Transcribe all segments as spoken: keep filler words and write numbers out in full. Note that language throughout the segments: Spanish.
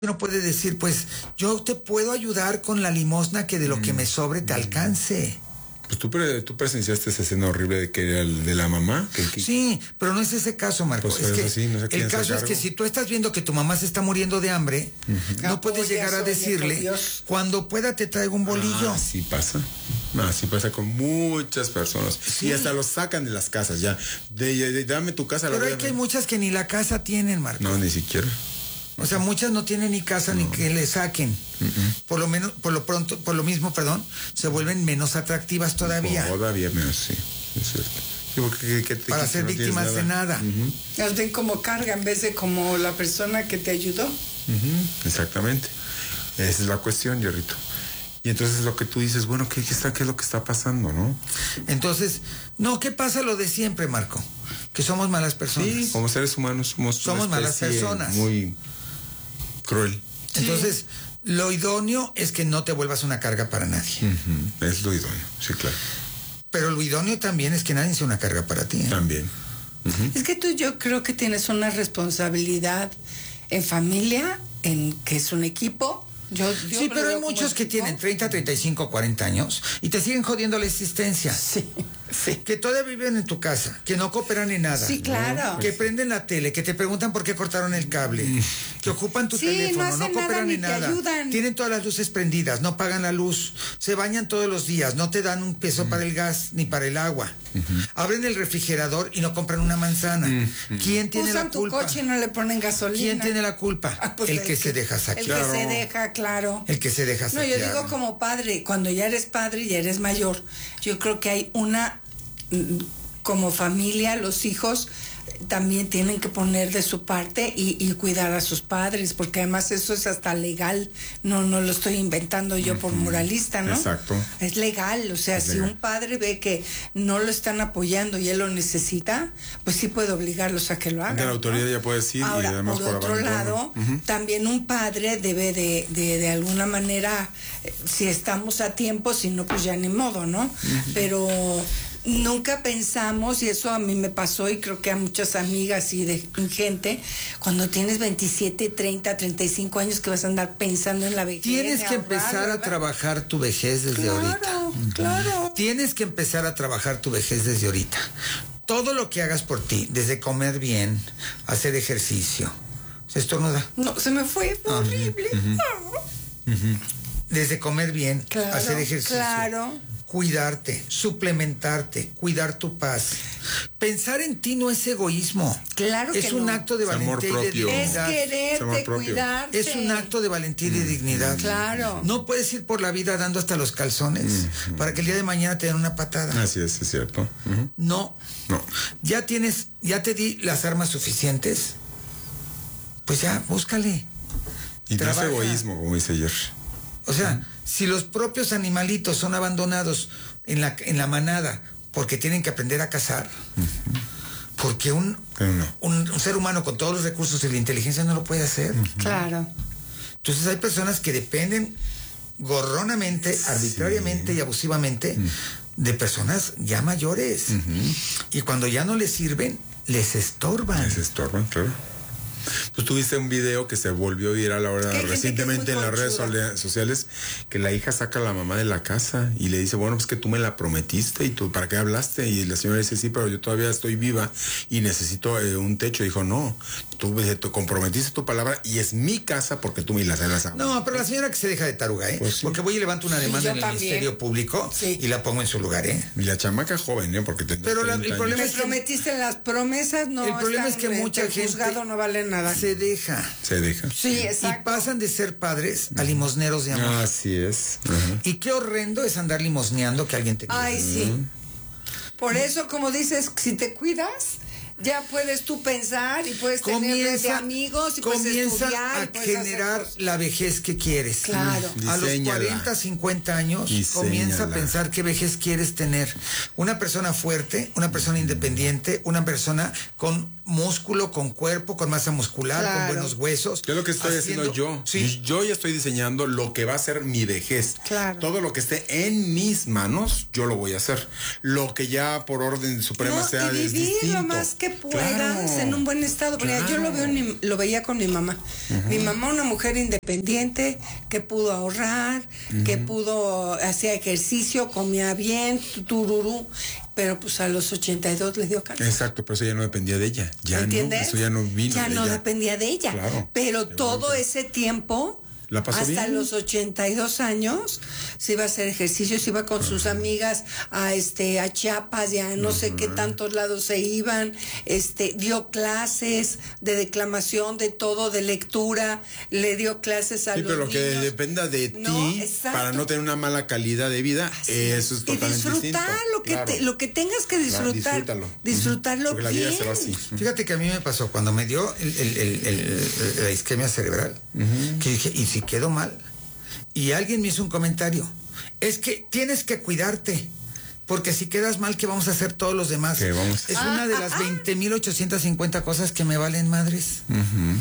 Uno puede decir, pues, yo te puedo ayudar con la limosna que de lo que me sobre te alcance. Pues tú, pre, tú presenciaste esa escena horrible de que era el de la mamá. Que, que... Sí, pero no es ese caso, Marco. Pues es que así, no sé el caso es que si tú estás viendo que tu mamá se está muriendo de hambre, uh-huh. no puedes Apoya, llegar a decirle, cuando pueda te traigo un bolillo. Ah, sí pasa. Así pasa con muchas personas. Sí. Y hasta los sacan de las casas ya. De, de, de dame tu casa. Pero la hay que hay muchas que ni la casa tienen, Marco. No, ni siquiera. O sea, muchas no tienen ni casa no. ni que le saquen. Uh-uh. Por lo menos, por lo pronto, por lo mismo, perdón, se vuelven menos atractivas todavía. Todavía menos, sí, es cierto. Sí, porque, ¿qué, qué te, Para ser no víctimas nada? de nada. Uh-huh. Las ven como carga en vez de como la persona que te ayudó. Uh-huh. Exactamente. Esa es la cuestión, Yorrito. Y entonces lo que tú dices, bueno, ¿qué, qué, está, ¿qué es lo que está pasando, no? Entonces, no, ¿qué pasa lo de siempre, Marco? Que somos malas personas. Sí, como seres humanos somos Somos malas personas. Muy cruel. Entonces, sí. Lo idóneo es que no te vuelvas una carga para nadie. Uh-huh. Es lo idóneo, sí, claro. Pero lo idóneo también es que nadie sea una carga para ti, ¿eh? También. Uh-huh. Es que tú yo creo que tienes una responsabilidad en familia, en que es un equipo. Yo, yo sí, pero hay muchos que tienen treinta, treinta y cinco, cuarenta años y te siguen jodiendo la existencia. Sí, sí. Que todavía viven en tu casa, que no cooperan en nada. Sí, claro. Que prenden la tele, que te preguntan por qué cortaron el cable, que ocupan tu sí, teléfono, no, no cooperan nada, en nada. Ayudan. Tienen todas las luces prendidas, no pagan la luz, se bañan todos los días, no te dan un peso uh-huh. para el gas ni para el agua. Uh-huh. Abren el refrigerador y no compran una manzana. Uh-huh. ¿Quién tiene Usan la culpa? Tu coche y no le ponen gasolina. ¿Quién tiene la culpa? Ah, pues el, el que, que se deja saquear. El que se deja, claro. El que se deja saquear. No, yo digo como padre, cuando ya eres padre y ya eres mayor, yo creo que hay una, como familia, los hijos también tienen que poner de su parte y, y cuidar a sus padres, porque además eso es hasta legal, no no lo estoy inventando yo por moralista, ¿no? Exacto. Es legal, o sea, es si legal. Un padre ve que no lo están apoyando y él lo necesita, pues sí puede obligarlos a que lo hagan. De la autoridad, ¿no? Ya puede decir. Ahora, y además por, por otro abandono. lado, uh-huh. también un padre debe de, de, de alguna manera, eh, si estamos a tiempo, si no, pues ya ni modo, ¿no? Uh-huh. Pero nunca pensamos, y eso a mí me pasó y creo que a muchas amigas y de gente, cuando tienes veintisiete, treinta, treinta y cinco años que vas a andar pensando en la vejez. Tienes que ahorrar, empezar ¿verdad? a trabajar tu vejez desde claro, ahorita. Claro, claro. Tienes que empezar a trabajar tu vejez desde ahorita. Todo lo que hagas por ti, desde comer bien, hacer ejercicio. ¿Se estornuda? No, se me fue, fue uh-huh, horrible. Uh-huh. Uh-huh. Desde comer bien, claro, hacer ejercicio. Claro. Cuidarte, suplementarte, cuidar tu paz. Pensar en ti no es egoísmo. Claro que es un no. acto de es valentía y de dignidad. Es quererte, cuidarte. Es un acto de valentía y de dignidad. Claro. No puedes ir por la vida dando hasta los calzones uh-huh. para que el día de mañana te den una patada. Así es, es cierto. Uh-huh. No. No. Ya tienes, ya te di las armas suficientes. Pues ya, búscale. Y no es egoísmo, como dice ayer. O sea, uh-huh. si los propios animalitos son abandonados en la, en la manada porque tienen que aprender a cazar, uh-huh. porque un, no. un, un ser humano con todos los recursos y la inteligencia no lo puede hacer. Uh-huh. Claro. Entonces hay personas que dependen gorronamente, sí. arbitrariamente y abusivamente uh-huh. de personas ya mayores. Uh-huh. Y cuando ya no les sirven, les estorban. Les estorban, claro. Pues tuviste un video que se volvió viral ahora recientemente en las redes sociales, que la hija saca a la mamá de la casa y le dice, bueno, pues que tú me la prometiste y tú, ¿para qué hablaste? Y la señora dice, sí, pero yo todavía estoy viva y necesito eh, un techo. Dijo, no, tú te comprometiste tu palabra y es mi casa porque tú me la celas. No, pero la señora que se deja de taruga, ¿eh? Pues sí. Porque voy y levanto una demanda sí, en el también. Ministerio Público sí. y la pongo en su lugar, ¿eh? Y la chamaca joven, ¿eh? Porque te pero la, el problema me es que prometiste las promesas, no. El problema es que mucha gente juzgado no vale nada. Se deja. Se deja. Sí, exacto. Y pasan de ser padres a limosneros de amor. Así es. Uh-huh. Y qué horrendo es andar limosneando que alguien te quiera. Ay, sí. Uh-huh. Por eso, como dices, si te cuidas, ya puedes tú pensar y puedes comienza, tener red de amigos y puedes estudiar. A y puedes generar la vejez que quieres. Claro. A los cuarenta, cincuenta años Diseñala. Comienza a pensar qué vejez quieres tener. Una persona fuerte, una persona independiente, una persona con músculo, con cuerpo, con masa muscular, Claro. con buenos huesos. Yo lo que estoy haciendo- haciendo yo, Sí. yo ya estoy diseñando lo que va a ser mi vejez. Claro. Todo lo que esté en mis manos, yo lo voy a hacer. Lo que ya por orden suprema No, sea y es vivir distinto. lo más que puedas Claro. en un buen estado. Porque Claro. yo lo veo, ni- lo veía con mi mamá. Uh-huh. Mi mamá, una mujer independiente, que pudo ahorrar, uh-huh. que pudo, hacía ejercicio, comía bien, tururú, pero pues a los ochenta y dos le dio cáncer. Exacto, pero eso ya no dependía de ella. Ya ¿Entiendes? no, eso ya no vino Ya de no ella. dependía de ella. Claro. Pero todo ese tiempo, ¿La pasó hasta bien? los ochenta y dos años, se iba a hacer ejercicio, se iba con uh-huh. sus amigas a este a Chiapas, ya no uh-huh. sé qué tantos lados se iban, este dio clases de declamación, de todo, de lectura, le dio clases a sí, los pero lo niños. que dependa de No, ti exacto. para no tener una mala calidad de vida, Así eso es y totalmente disfrutar distinto. lo que Claro. te, lo que tengas que disfrutar, Claro, disfrútalo. disfrutarlo Porque la bien. vida será así. Fíjate que a mí me pasó cuando me dio el, el, el, el, la isquemia cerebral, uh-huh. que dije, ¿y si quedo mal? Y alguien me hizo un comentario, es que tienes que cuidarte, porque si quedas mal, ¿qué vamos a hacer todos los demás? ¿Qué vamos? Es una de las veinte mil ochocientas cincuenta cosas que me valen madres. Uh-huh.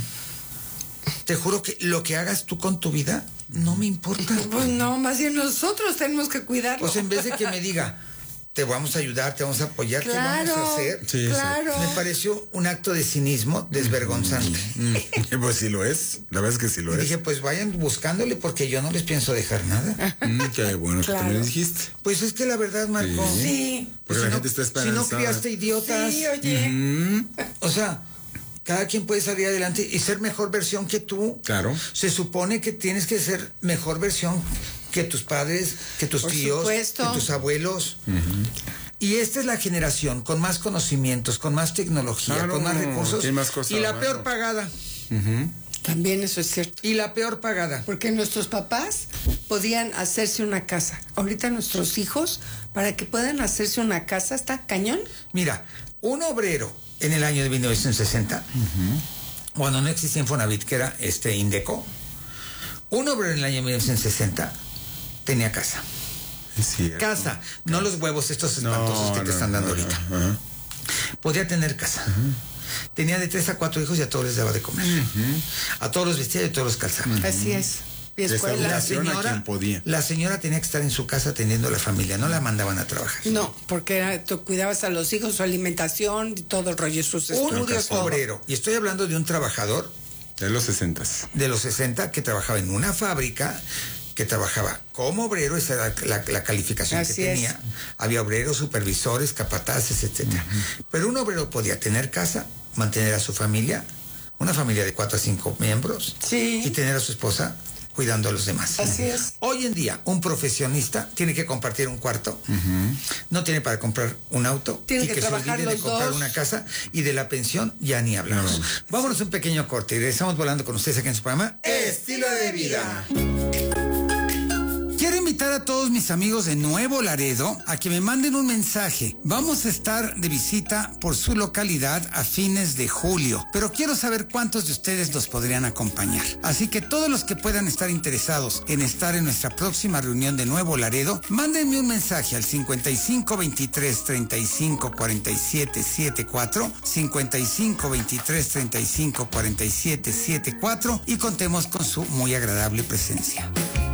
Te juro que lo que hagas tú con tu vida no me importa. Pues no, más bien nosotros tenemos que cuidarlo. Pues en vez de que me diga, te vamos a ayudar, te vamos a apoyar, claro, ¿qué vamos a hacer? Sí, claro. Me pareció un acto de cinismo desvergonzante. Mm, pues sí lo es, la verdad es que sí lo y es. dije, pues vayan buscándole porque yo no les pienso dejar nada. Mm, qué bueno Claro. que tú me dijiste. Pues es que la verdad, Marco. Sí. Sí. Pues Porque si la no- gente está Si esperanzada. no criaste idiotas. Sí, oye. Mm, O sea, cada quien puede salir adelante y ser mejor versión que tú. Claro. Se supone que tienes que ser mejor versión que tus padres, que tus Por tíos, supuesto. que tus abuelos. Y esta es la generación con más conocimientos, con más tecnología, Claro, con más recursos. tiene más cosas y la a peor mano. pagada. También eso es cierto. Y la peor pagada. Porque nuestros papás podían hacerse una casa. Ahorita nuestros hijos, para que puedan hacerse una casa, está cañón. Mira, un obrero en el año de mil novecientos sesenta, uh-huh. cuando no existía Infonavit, que era este Indeco, un obrero en el año de mil novecientos sesenta tenía casa. Sí, Casa, no los huevos estos espantosos no, que te no, están dando no, ahorita. no, no. Podía tener casa. Uh-huh. Tenía de tres a cuatro hijos y a todos les daba de comer. Uh-huh. A todos los vestía y a todos los calzaba. Uh-huh. Así es. Y escuela. La Educación a señora, quien podía. la señora tenía que estar en su casa atendiendo a la familia, no la mandaban a trabajar. No, porque era, tú cuidabas a los hijos, su alimentación y todo el rollo, sus Un estudios, todo. obrero, y estoy hablando de un trabajador De los sesentas. de los sesenta que trabajaba en una fábrica, que trabajaba como obrero, esa era la, la calificación Así que es. tenía. Había obreros, supervisores, capataces, etcétera. Uh-huh. Pero un obrero podía tener casa, mantener a su familia, una familia de cuatro a cinco miembros, Sí. y tener a su esposa cuidando a los demás. Así es. Hoy en día, un profesionista tiene que compartir un cuarto, uh-huh. no tiene para comprar un auto, Tiene y que que se trabajar olvide de los comprar dos. una casa, y de la pensión ya ni hablamos. No. Vámonos a un pequeño corte y regresamos volando con ustedes aquí en su programa Estilo de Vida. Quiero invitar a todos mis amigos de Nuevo Laredo a que me manden un mensaje. Vamos a estar de visita por su localidad a fines de julio, pero quiero saber cuántos de ustedes los podrían acompañar. Así que todos los que puedan estar interesados en estar en nuestra próxima reunión de Nuevo Laredo, mándenme un mensaje al cincuenta y cinco veintitrés treinta y cinco cuarenta y siete setenta y cuatro, cincuenta y cinco veintitrés treinta y cinco cuarenta y siete setenta y cuatro y contemos con su muy agradable presencia.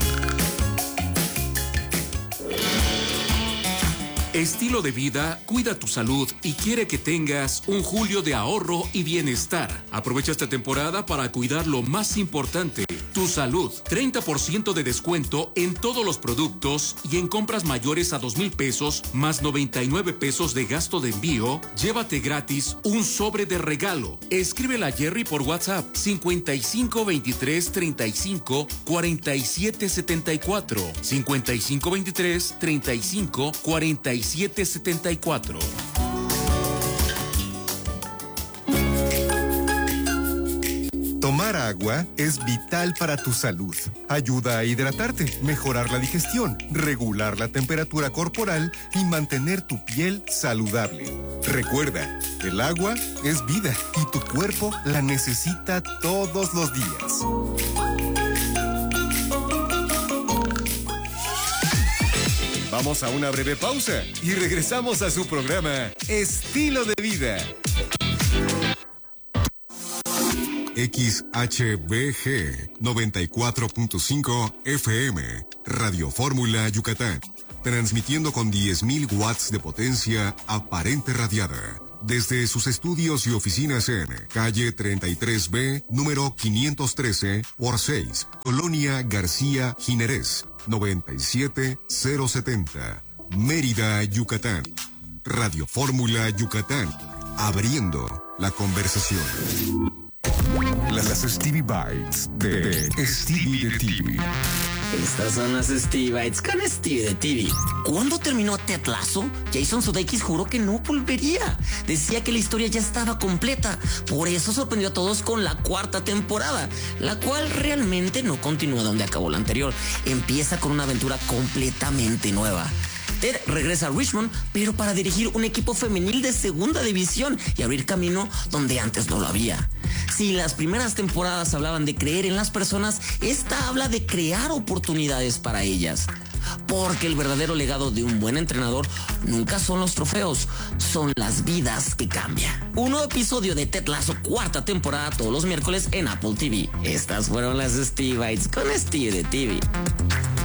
Estilo de Vida cuida tu salud y quiere que tengas un julio de ahorro y bienestar. Aprovecha esta temporada para cuidar lo más importante, tu salud. treinta por ciento de descuento en todos los productos y en compras mayores a dos mil pesos más noventa y nueve pesos de gasto de envío. Llévate gratis un sobre de regalo. Escríbele a Jerry por WhatsApp cincuenta y cinco veintitrés treinta y cinco cuarenta y siete setenta y cuatro, cincuenta y cinco veintitrés treinta y cinco cuarenta y siete setenta y cuatro. Tomar agua es vital para tu salud. Ayuda a hidratarte, mejorar la digestión, regular la temperatura corporal y mantener tu piel saludable. Recuerda, el agua es vida y tu cuerpo la necesita todos los días. Vamos a una breve pausa y regresamos a su programa Estilo de Vida. X H B G noventa y cuatro punto cinco F M, Radio Fórmula Yucatán, transmitiendo con diez mil watts de potencia aparente radiada. Desde sus estudios y oficinas en calle treinta y tres B, número quinientos trece por seis, Colonia García Jiménez, noventa y siete mil setenta, Mérida, Yucatán. Radio Fórmula Yucatán, abriendo la conversación. Las Stevie Bites de Stevie de T V. Estas son las Stevie Bites con Stevie de T V. ¿Cuándo terminó Ted Lasso? Jason Sudeikis juró que no volvería. Decía que la historia ya estaba completa. Por eso sorprendió a todos con la cuarta temporada, la cual realmente no continúa donde acabó la anterior. Empieza con una aventura completamente nueva. Ted regresa a Richmond, pero para dirigir un equipo femenil de segunda división y abrir camino donde antes no lo había. Si las primeras temporadas hablaban de creer en las personas, esta habla de crear oportunidades para ellas. Porque el verdadero legado de un buen entrenador nunca son los trofeos, son las vidas que cambian. Un nuevo episodio de Ted Lasso, cuarta temporada, todos los miércoles en Apple T V. Estas fueron las Stevie Bites con Stevie de T V.